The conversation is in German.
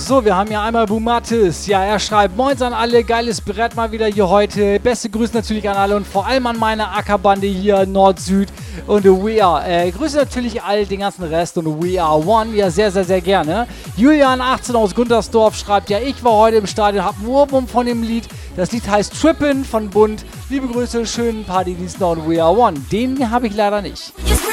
So, wir haben hier einmal Bumatis. Ja, er schreibt, Moins an alle, geiles Brett mal wieder hier heute. Beste Grüße natürlich an alle und vor allem an meine Ackerbande hier, Nord-Süd und We Are. Grüße natürlich all den ganzen Rest und We Are One, ja sehr, sehr, sehr gerne. Julian 18 aus Guntersdorf schreibt, ja, ich war heute im Stadion, hab einen Ohrwurm von dem Lied. Das Lied heißt Trippin' von Bund. Liebe Grüße, schönen Partydienst noch und We Are One. Den habe ich leider nicht.